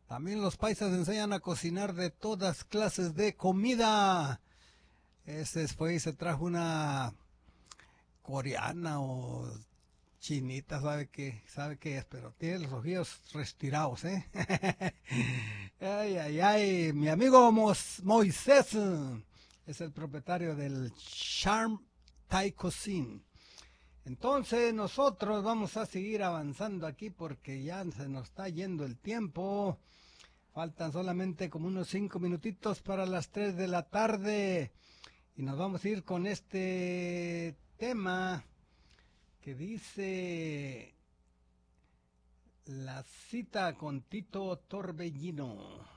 También los paisas enseñan a cocinar de todas clases de comida. Ese fue y se trajo una coreana o chinita, sabe qué es, pero tiene los ojillos retirados, ¿eh? Ay, ay, ay, mi amigo Moisés es el propietario del Charm Thai Cuisine. Entonces nosotros vamos a seguir avanzando aquí porque ya se nos está yendo el tiempo. Faltan solamente como unos 5 minutitos para las 3 de la tarde. Y nos vamos a ir con este tema que dice La cita con Tito Torbellino.